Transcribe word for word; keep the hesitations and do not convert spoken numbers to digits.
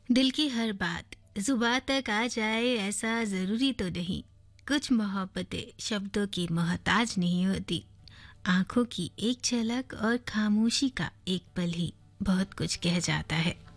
दिल की हर बात जुबां तक आ जाए ऐसा ज़रूरी तो नहीं। कुछ मोहब्बतें शब्दों की मोहताज नहीं होती। आंखों की एक झलक और खामोशी का एक पल ही बहुत कुछ कह जाता है।